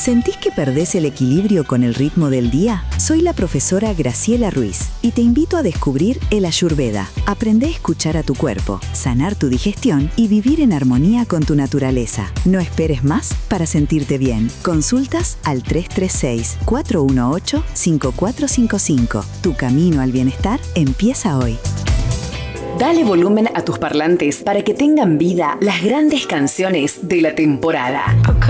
¿Sentís que perdés el equilibrio con el ritmo del día? Soy la profesora Graciela Ruiz y te invito a descubrir el Ayurveda. Aprende a escuchar a tu cuerpo, sanar tu digestión y vivir en armonía con tu naturaleza. No esperes más para sentirte bien. Consultas al 336-418-5455. Tu camino al bienestar empieza hoy. Dale volumen a tus parlantes para que tengan vida las grandes canciones de la temporada.